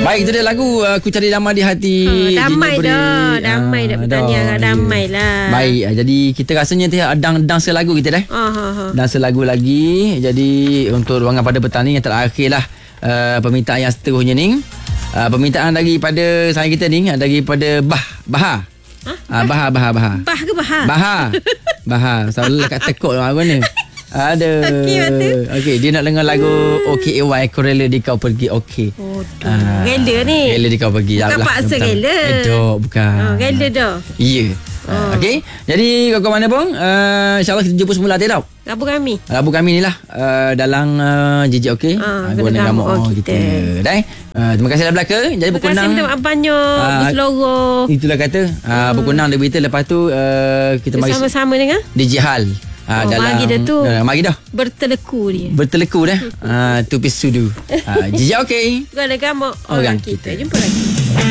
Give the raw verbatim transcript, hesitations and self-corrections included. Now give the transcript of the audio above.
Baik, itu dia lagu uh, Ku Cari Damai di Hati. Ha, damai Gina dah. Beri. Damai dah Ah, bertanya agak damai lah. Baik, uh, jadi kita rasanya teh adang dansa lagu kita dah. Ha ha ha. Dansa lagu lagi. Jadi untuk ruangan pada petang ni yang terakhir lah uh, permintaan yang seterusnya ni. Uh, permintaan daripada saya kita ni daripada Bah Bahar. Ha? Ah, Bahar Bahar Bahar. Bah ke Bahar? Bahar. Bahar. Selalu kat tekuk orang ni. Ada. Okey, betul. Okey, dia nak dengar lagu O K A Y, Aku Rela Di Kau Pergi. Okey. Oh, Ah, rela ni. Rela di kau pergi. Bukan Lah, paksa betul. rela. Eh, dok, bukan. Ha, rela dah. Ya. Oh. Okey. Jadi kau mana pun, uh, insya-Allah kita jumpa semula tadi tau. Rabu kami. Rabu kami ni lah uh, dalam uh, J J okey. Ah, uh, kena Guna gamak gamak kita. kita. Dai. Uh, terima kasih dah belaka. Jadi Terima kasih berkenang. minta maaf banyak. Ah, Berseluruh. Itulah kata. Uh, berkenang dia berita lepas tu uh, kita mari Bersama-sama dengan D J Hal. Uh, Oh, mari dah tu. Uh, mari dah. berteleku dia. Berteleku dah. Uh, tu pisudu. Uh, J J okey. Guna gamak Orang orang kita. kita. Jumpa lagi.